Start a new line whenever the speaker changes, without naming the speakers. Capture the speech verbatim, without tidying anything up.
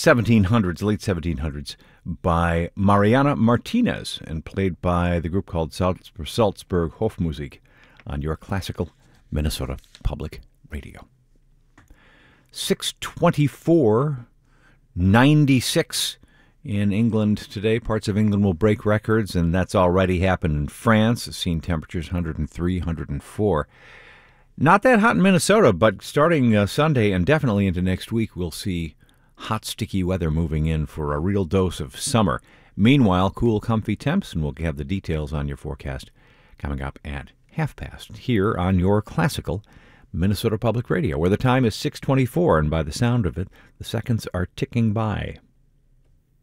seventeen hundreds, late seventeen hundreds, by Mariana Martinez and played by the group called Salzburg, Salzburg Hofmusik on your classical Minnesota Public Radio. six twenty-four ninety-six in England today. Parts of England will break records, and that's already happened in France. It's seen temperatures one hundred three, one hundred four. Not that hot in Minnesota, but starting uh, Sunday and definitely into next week, we'll see hot, sticky weather moving in for a real dose of summer. Meanwhile, cool, comfy temps, and we'll have the details on your forecast coming up at half past here on your classical Minnesota Public Radio, where the time is six twenty-four, and by the sound of it, the seconds are ticking by.